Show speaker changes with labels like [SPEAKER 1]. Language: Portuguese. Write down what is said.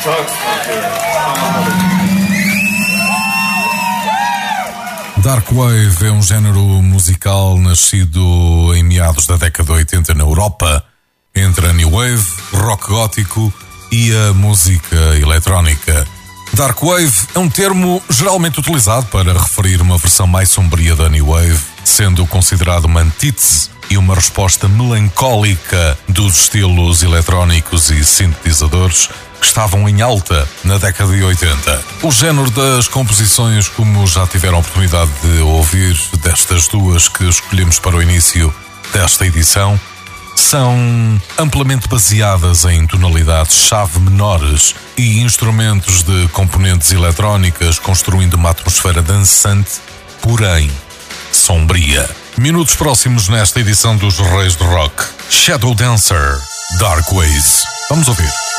[SPEAKER 1] Darkwave é um género musical nascido em meados da década de 80 na Europa, entre a New Wave, rock gótico e a música eletrónica. Darkwave é um termo geralmente utilizado para referir uma versão mais sombria da New Wave, sendo considerado uma antítese e uma resposta melancólica dos estilos eletrónicos e sintetizadores que estavam em alta na década de 80. O género das composições, como já tiveram a oportunidade de ouvir destas duas que escolhemos para o início desta edição, são amplamente baseadas em tonalidades-chave menores e instrumentos de componentes eletrónicas, construindo uma atmosfera dançante, porém sombria. Minutos próximos nesta edição dos Reis do Rock. Shadow Dancer, Darkways. Vamos ouvir.